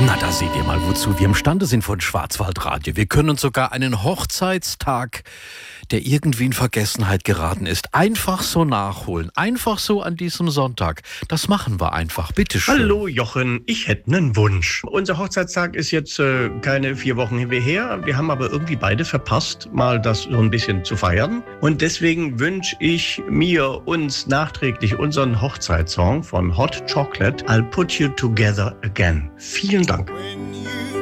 Na, da seht ihr mal, wozu wir imstande sind von Schwarzwaldradio. Wir können uns sogar einen Hochzeitstag, der irgendwie in Vergessenheit geraten ist, einfach so nachholen. Einfach so an diesem Sonntag. Das machen wir einfach. Bitte schön. Hallo Jochen, ich hätte einen Wunsch. Unser Hochzeitstag ist jetzt keine 4 Wochen her. Wir haben aber irgendwie beide verpasst, mal das so ein bisschen zu feiern. Und deswegen wünsche ich uns nachträglich unseren Hochzeitssong von Hot Chocolate, I'll Put You Together Again. Vielen Dank.